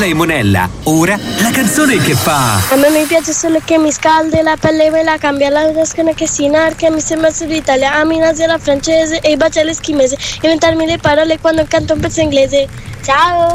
Stella e Monella. Ora la canzone che fa. A me mi piace solo che mi scalda e la pelle me la cambia, la tascana che si inarca, mi sembra il sud Italia, a Minasi alla francese e i baci all'eschimese, inventarmi le parole quando canto un pezzo inglese. Ciao!